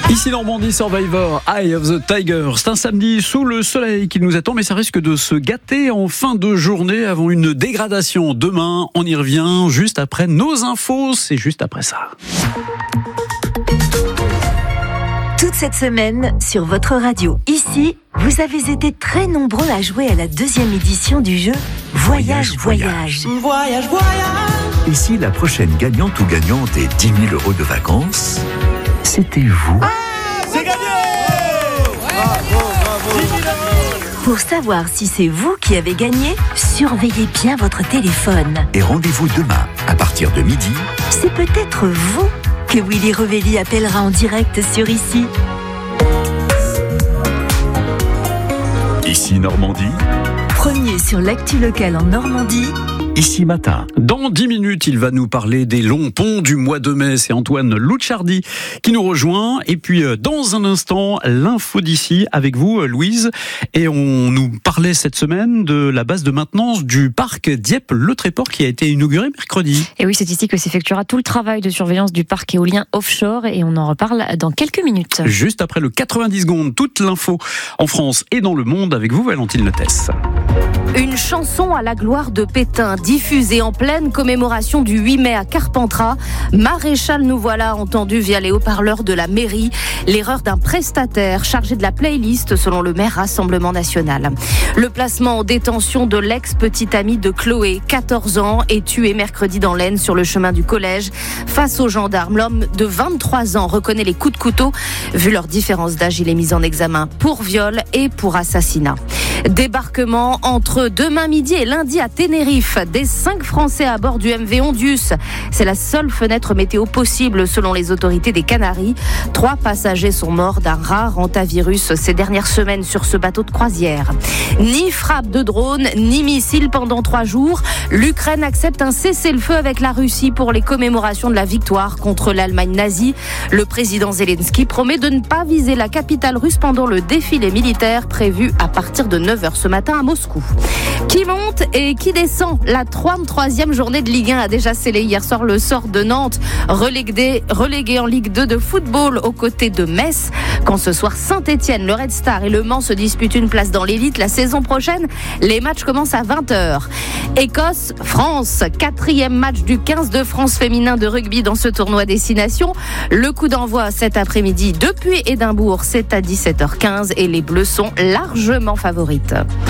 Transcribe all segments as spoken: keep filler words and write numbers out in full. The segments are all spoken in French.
Ici Normandie Survivor, Eye of the Tiger. C'est un samedi sous le soleil qui nous attend, mais ça risque de se gâter en fin de journée avant une dégradation. Demain, on y revient juste après nos infos. C'est juste après ça. Toute cette semaine, sur votre radio, ici, vous avez été très nombreux à jouer à la deuxième édition du jeu Voyage, Voyage. Voyage, Voyage. voyage. Et si la prochaine gagnante ou gagnante est dix mille euros de vacances, c'était vous. Ah, c'est gagné! Bravo, bravo! Pour savoir si c'est vous qui avez gagné, surveillez bien votre téléphone. Et rendez-vous demain, à partir de midi. C'est peut-être vous que Willy Revelli appellera en direct sur Ici. Ici Normandie. Premier sur l'actu locale en Normandie. Ici Matin. Dans dix minutes, il va nous parler des longs ponts du mois de mai. C'est Antoine Louchardi qui nous rejoint. Et puis, dans un instant, l'info d'ici avec vous, Louise. Et on nous parlait cette semaine de la base de maintenance du parc Dieppe-Le Tréport qui a été inauguré mercredi. Et oui, c'est ici que s'effectuera tout le travail de surveillance du parc éolien offshore. Et on en reparle dans quelques minutes. Juste après le quatre-vingt-dix secondes, toute l'info en France et dans le monde avec vous, Valentine Lettès. Une chanson à la gloire de Pétain, diffusée en pleine commémoration du huit mai à Carpentras. Maréchal, nous voilà entendu via les haut-parleurs de la mairie. L'erreur d'un prestataire chargé de la playlist selon le maire Rassemblement National. Le placement en détention de l'ex-petite amie de Chloé, quatorze ans, est tué mercredi dans l'Aisne sur le chemin du collège. Face aux gendarmes, l'homme de vingt-trois ans reconnaît les coups de couteau. Vu leur différence d'âge, il est mis en examen pour viol et pour assassinat. Débarquement entre demain midi et lundi à Tenerife. Des cinq Français à bord du M V Ondius. C'est la seule fenêtre météo possible selon les autorités des Canaries. Trois passagers sont morts d'un rare hantavirus ces dernières semaines sur ce bateau de croisière. Ni frappe de drone, ni missile pendant trois jours. L'Ukraine accepte un cessez-le-feu avec la Russie pour les commémorations de la victoire contre l'Allemagne nazie. Le président Zelensky promet de ne pas viser la capitale russe pendant le défilé militaire prévu à partir de neuf heures ce matin à Moscou. Qui monte et qui descend? La trente-troisième journée de Ligue un a déjà scellé hier soir le sort de Nantes, relégué, relégué en Ligue deux de football aux côtés de Metz. Quand ce soir Saint-Etienne, le Red Star et le Mans se disputent une place dans l'élite la saison prochaine, les matchs commencent à vingt heures. Écosse-France, quatrième match du quinze de France féminin de rugby dans ce tournoi Destination. Le coup d'envoi cet après-midi depuis Édimbourg, c'est à dix-sept heures quinze et les Bleus sont largement favorites.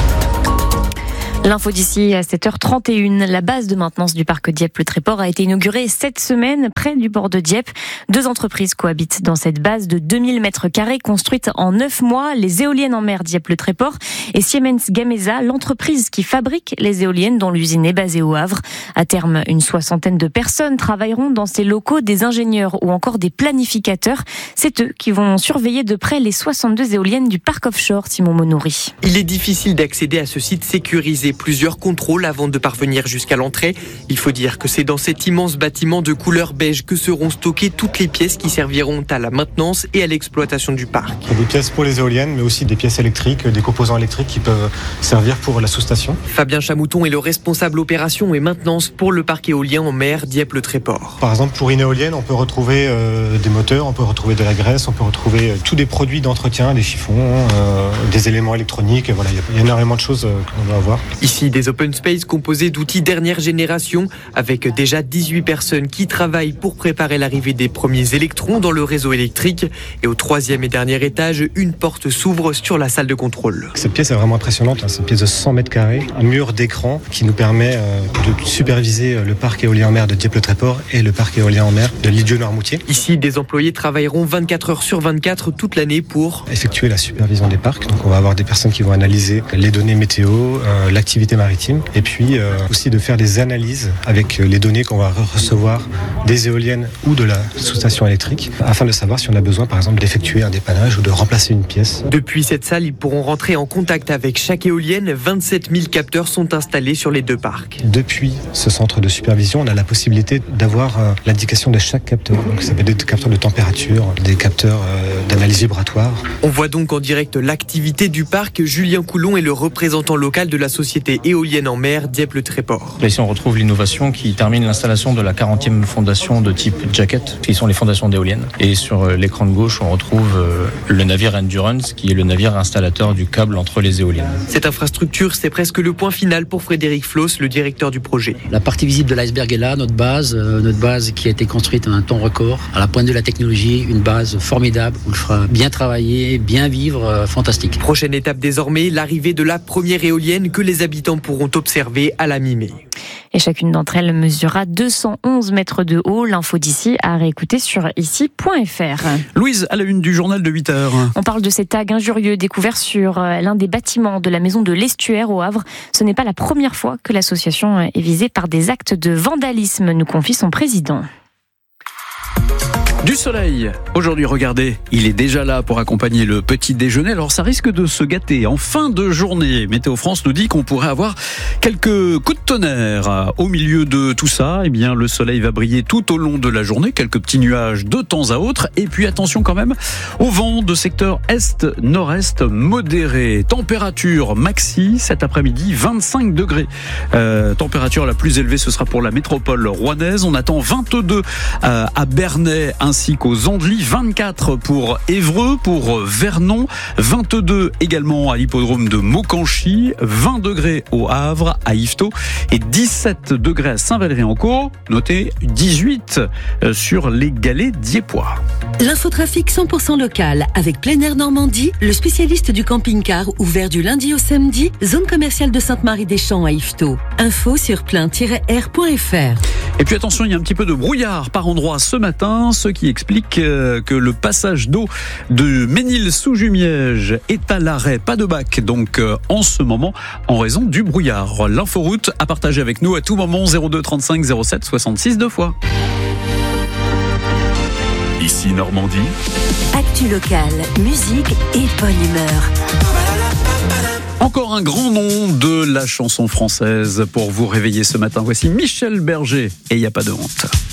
L'info d'ici à sept heures trente et une. La base de maintenance du parc Dieppe-Le Tréport a été inaugurée cette semaine près du port de Dieppe. Deux entreprises cohabitent dans cette base de deux mille mètres carrés construite en neuf mois. Les éoliennes en mer Dieppe-Le Tréport et Siemens Gamesa, l'entreprise qui fabrique les éoliennes dont l'usine est basée au Havre. À terme, une soixantaine de personnes travailleront dans ces locaux, des ingénieurs ou encore des planificateurs. C'est eux qui vont surveiller de près les soixante-deux éoliennes du parc offshore, Simon Monouri. Il est difficile d'accéder à ce site sécurisé. Plusieurs contrôles avant de parvenir jusqu'à l'entrée. Il faut dire que c'est dans cet immense bâtiment de couleur beige que seront stockées toutes les pièces qui serviront à la maintenance et à l'exploitation du parc. Il y a des pièces pour les éoliennes, mais aussi des pièces électriques, des composants électriques qui peuvent servir pour la sous-station. Fabien Chamouton est le responsable opération et maintenance pour le parc éolien en mer Dieppe-Le Tréport. Par exemple, pour une éolienne, on peut retrouver euh, des moteurs, on peut retrouver de la graisse, on peut retrouver euh, tous des produits d'entretien, des chiffons, euh, des éléments électroniques. Voilà, il y a énormément de choses euh, qu'on doit avoir. Ici, des open space composés d'outils dernière génération, avec déjà dix-huit personnes qui travaillent pour préparer l'arrivée des premiers électrons dans le réseau électrique. Et au troisième et dernier étage, une porte s'ouvre sur la salle de contrôle. Cette pièce est vraiment impressionnante, hein. C'est une pièce de cent mètres carrés, un mur d'écran qui nous permet euh, de superviser le parc éolien en mer de Dieppe-Le Tréport et le parc éolien en mer de l'Île-Dieu-Noirmoutier. Ici, des employés travailleront vingt-quatre heures sur vingt-quatre toute l'année pour effectuer la supervision des parcs. Donc on va avoir des personnes qui vont analyser les données météo, euh, l'activité maritime, et puis euh, aussi de faire des analyses avec les données qu'on va recevoir des éoliennes ou de la sous-station électrique, afin de savoir si on a besoin par exemple d'effectuer un dépannage ou de remplacer une pièce. Depuis cette salle, ils pourront rentrer en contact avec chaque éolienne. vingt-sept mille capteurs sont installés sur les deux parcs. Depuis ce centre de supervision, on a la possibilité d'avoir euh, l'indication de chaque capteur. Donc ça peut être des capteurs de température, des capteurs euh, d'analyse vibratoire. On voit donc en direct l'activité du parc. Julien Coulon est le représentant local de la société éolienne en mer Dieppe-le-Tréport. Là, ici, on retrouve l'innovation qui termine l'installation de la quarantième fondation de type jacket, qui sont les fondations d'éoliennes. Et sur l'écran de gauche, on retrouve le navire Endurance, qui est le navire installateur du câble entre les éoliennes. Cette infrastructure, c'est presque le point final pour Frédéric Floss, le directeur du projet. La partie visible de l'iceberg est là, notre base, euh, notre base qui a été construite en un temps record, à la pointe de la technologie, une base formidable où il fera bien travailler, bien vivre, euh, fantastique. Prochaine étape désormais, l'arrivée de la première éolienne que les habitants pourront observer à la mi-mai. Et chacune d'entre elles mesurera deux cent onze mètres de haut. L'info d'ici à réécouter sur ici point f r. Louise, à la une du journal de huit heures. On parle de ces tags injurieux découverts sur l'un des bâtiments de la maison de l'Estuaire au Havre. Ce n'est pas la première fois que l'association est visée par des actes de vandalisme, nous confie son président. Du soleil. Aujourd'hui, regardez, il est déjà là pour accompagner le petit déjeuner. Alors, ça risque de se gâter en fin de journée. Météo France nous dit qu'on pourrait avoir quelques coups de tonnerre. Au milieu de tout ça, eh bien, le soleil va briller tout au long de la journée. Quelques petits nuages de temps à autre. Et puis, attention quand même au vent de secteur est-nord-est modéré. Température maxi cet après-midi, vingt-cinq degrés. Euh, température la plus élevée, ce sera pour la métropole rouennaise. On attend vingt-deux euh, à Bernay, ainsi qu'aux Andelys, vingt-quatre pour Évreux, pour Vernon, vingt-deux également à l'hippodrome de Maucanchy, vingt degrés au Havre, à Yvetot et dix-sept degrés à Saint-Valery-en-Caux. Notez dix-huit sur les galets diepois. L'infotrafic cent pour cent local avec Plein Air Normandie, le spécialiste du camping-car ouvert du lundi au samedi, zone commerciale de Sainte-Marie-des-Champs à Yvetot. Info sur plein tiret air point f r. Et puis attention, il y a un petit peu de brouillard par endroit ce matin, ce qui explique que le passage d'eau de Ménil-sous-Jumièges est à l'arrêt, pas de bac donc en ce moment en raison du brouillard. L'inforoute à partager avec nous à tout moment, zéro deux trente-cinq zéro sept soixante-six deux fois. Ici Normandie. Actu locale, musique et bonne humeur. Encore un grand nom de la chanson française pour vous réveiller ce matin. Voici Michel Berger et il n'y a pas de honte.